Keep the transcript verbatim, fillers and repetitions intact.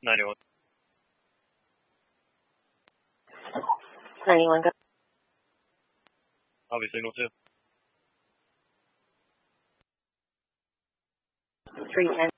ninety-one. ninety-one, go. Obviously, signal two. three ten.